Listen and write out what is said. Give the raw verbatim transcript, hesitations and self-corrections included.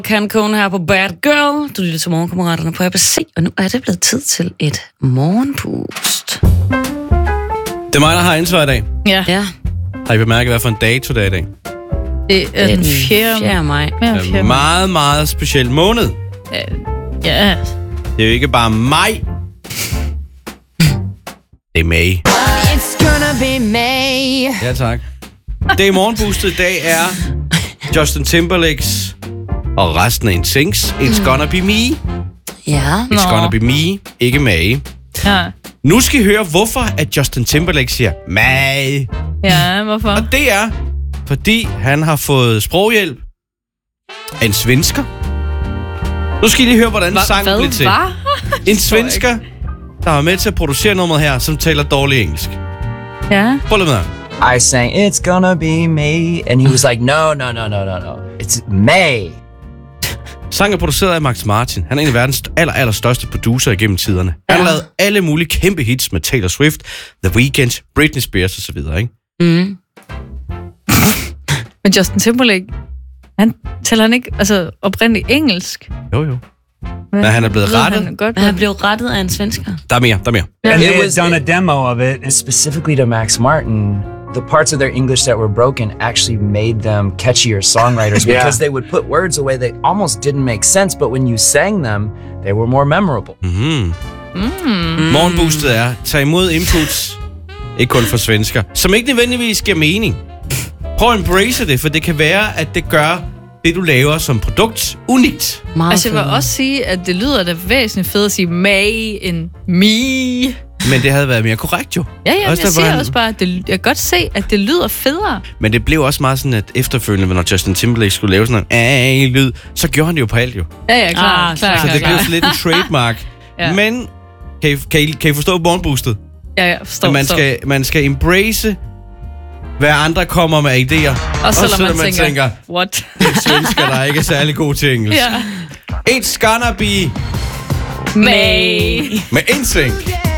Cancun her på Bad Girl. Du lytter til Morgenkammeraterne på A B C, og nu er det blevet tid til et morgenboost. Det er mig, der har ansvar i dag. Ja. Ja. Har I bemærket, hvad for en dato det er i dag? Det er den fjerde maj. Ja, Det er en meget, meget speciel måned. Ja. Det er jo ikke bare maj. Det er May. It's gonna be May. Ja, tak. Det er morgenboostet i dag er Justin Timberlakes og resten af N Syncs It's Gonna Be Me. Ja. It's Gonna Be Me, ikke May. Ja. Nu skal I høre, hvorfor at Justin Timberlake siger May. Ja, hvorfor? Og det er, fordi han har fået sproghjælp af en svensker. Nu skal I lige høre, hvordan Hva, sangen blev til. Hvad? En svensker, der var med til at producere nummeret her, som taler dårlig engelsk. Ja. Prøv lige med. I sang, it's gonna be May, and he was like, no, no, no, no, no, no, it's May. Sangen er produceret af Max Martin. Han er en af verdens aller, aller største producer igennem tiderne. Han har lavet alle mulige kæmpe hits med Taylor Swift, The Weeknd, Britney Spears og så videre, ikke? Mm. Men Justin Timberlake, han taler han ikke altså oprindeligt engelsk? Jo, jo. Men han er blevet rettet. Han, godt, Men han blev rettet af en svensker. Der er mere, der er mere. And they it had was done it, a demo of it. and specifically to Max Martin. The parts of their English that were broken actually made them catchier songwriters Yeah. because they would put words away that almost didn't make sense, but when you sang them, they were more memorable. Mm-hmm. Mm. Morgenboostet er, tag imod inputs, ikke kun for svensker, som ikke nødvendigvis giver mening. Prøv at embrace det, for det kan være, at det gør det, du laver som produkt, unikt. Meget Altså, jeg vil federe. også sige, at det lyder da væsentligt fedt at sige May end me. Men det havde været mere korrekt jo. Ja, ja, Også jeg der, hvor siger han- også bare, at det, jeg kan godt se, at det lyder federe. Men det blev også meget sådan, at efterfølgende, når Justin Timberlake skulle lave sådan en lyd, så gjorde han det jo på alt jo. Ja, ja, klar, Ah, klar, Så klar, det klar. blev så lidt en trademark. Ja. Men kan I, kan, I, kan I forstå morgenboostet? Ja, ja, forstår, At man forstår. skal, man skal embrace, hvad andre kommer med idéer. Og selvom man, man tænker, tænker, what? det er svensker, der ikke er særlig god til engelsk. Ja. It's gonna be May. med N Sync.